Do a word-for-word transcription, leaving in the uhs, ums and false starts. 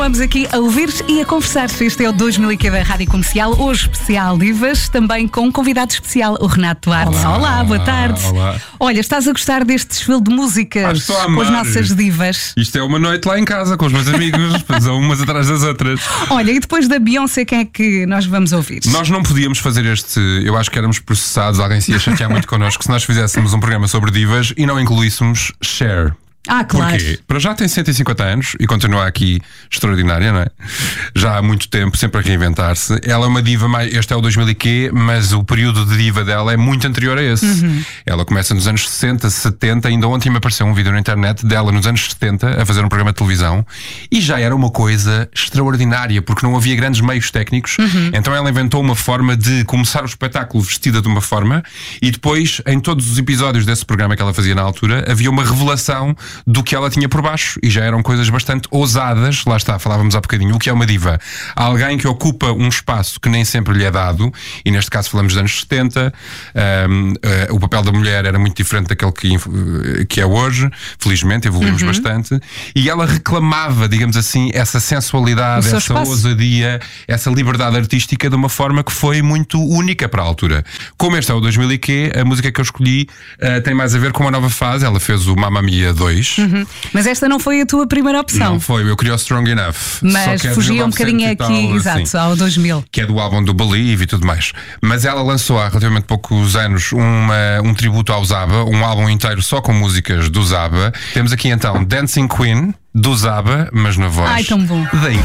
Vamos aqui a ouvir e a conversar. Este é o dois mil e quinze da Rádio Comercial, hoje especial Divas, também com um convidado especial, o Renato Duarte. Olá, olá boa tarde. Olá. Olha, estás a gostar deste desfile de músicas com as nossas divas? Isto é uma noite lá em casa com os meus amigos, umas atrás das outras. Olha, e depois da Beyoncé, quem é que nós vamos ouvir? Nós não podíamos fazer este, eu acho que éramos processados, alguém se ia chatear muito connosco se nós fizéssemos um programa sobre divas e não incluíssemos Cher. Ah, claro. Porquê? Para já tem cento e cinquenta anos e continua aqui extraordinária, não é? Já há muito tempo, sempre a reinventar-se. Ela é uma diva mais. Este é o dois mil e quê, mas o período de diva dela é muito anterior a esse. Uhum. Ela começa nos anos sessenta, setenta. Ainda ontem me apareceu um vídeo na internet dela nos anos setenta a fazer um programa de televisão e já era uma coisa extraordinária porque não havia grandes meios técnicos. Uhum. Então ela inventou uma forma de começar o espetáculo vestida de uma forma e depois, em todos os episódios desse programa que ela fazia na altura, havia uma revelação do que ela tinha por baixo e já eram coisas bastante ousadas. Lá está, falávamos há bocadinho o que é uma diva. Alguém que ocupa um espaço que nem sempre lhe é dado, e neste caso falamos dos anos setenta. Um, uh, o papel da mulher era muito diferente daquele que, que é hoje, felizmente evoluímos uhum. bastante, e ela reclamava, digamos assim, essa sensualidade, essa espaço. ousadia, essa liberdade artística de uma forma que foi muito única para a altura. Como este é o dois mil e quê, a música que eu escolhi uh, tem mais a ver com uma nova fase. Ela fez o Mamma Mia dois. Uhum. Mas esta não foi a tua primeira opção. Não foi, eu queria o Strong Enough. Mas é fugia um bocadinho aqui, tal, exato, assim, ao dois mil. Que é do álbum do Believe e tudo mais. Mas ela lançou há relativamente poucos anos uma, um tributo ao ABBA, um álbum inteiro só com músicas do ABBA. Temos aqui então Dancing Queen, do ABBA, mas na voz Ai, tão bom. da